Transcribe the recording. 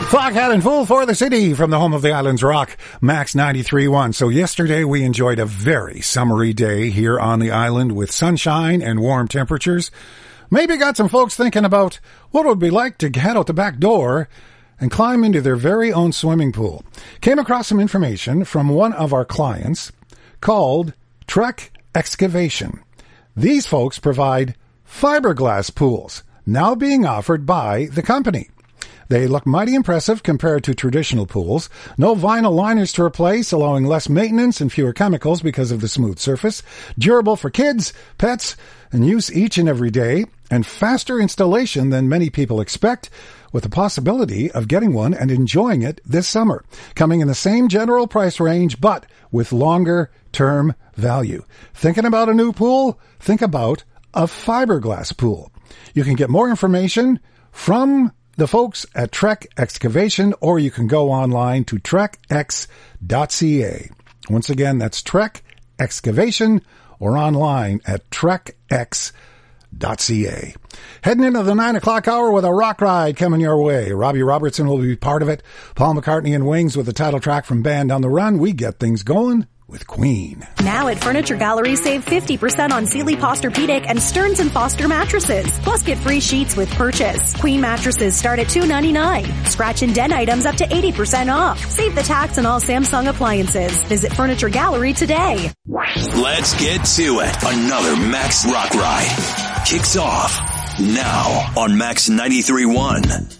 Foghat and Fool for the City from the home of the Islands Rock, Max 93.1. So yesterday we enjoyed a very summery day here on the island with sunshine and warm temperatures. Maybe got some folks thinking about what it would be like to head out the back door and climb into their very own swimming pool. Came across some information from one of our clients called Trek Excavation. These folks provide fiberglass pools, now being offered by the company. They look mighty impressive compared to traditional pools. No vinyl liners to replace, allowing less maintenance and fewer chemicals because of the smooth surface. Durable for kids, pets, and use each and every day. And faster installation than many people expect, with the possibility of getting one and enjoying it this summer. Coming in the same general price range, but with longer term value. Thinking about a new pool? Think about a fiberglass pool. You can get more information from the folks at Trek Excavation, or you can go online to trekx.ca. Once again, that's Trek Excavation, or online at trekx.ca. Heading into the 9 o'clock hour with a rock ride coming your way. Robbie Robertson will be part of it. Paul McCartney and Wings with the title track from Band on the Run. We get things going with Queen. Now at Furniture Gallery, save 50% on Sealy Posturepedic and Stearns & Foster mattresses. Plus get free sheets with purchase. Queen mattresses start at $299. Scratch and dent items up to 80% off. Save the tax on all Samsung appliances. Visit Furniture Gallery today. Let's get to it. Another Max Rock Ride kicks off now on Max 93.1.